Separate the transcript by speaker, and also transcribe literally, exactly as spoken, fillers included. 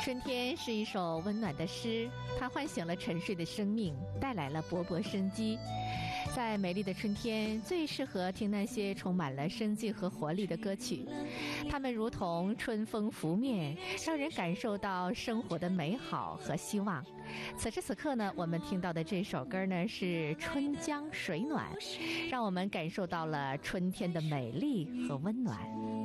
Speaker 1: 春天是一首温暖的诗，它唤醒了沉睡的生命，带来了勃勃生机。在美丽的春天，最适合听那些充满了生机和活力的歌曲，它们如同春风拂面，让人感受到生活的美好和希望。此时此刻呢，我们听到的这首歌呢是《春江水暖》，让我们感受到了春天的美丽和温暖。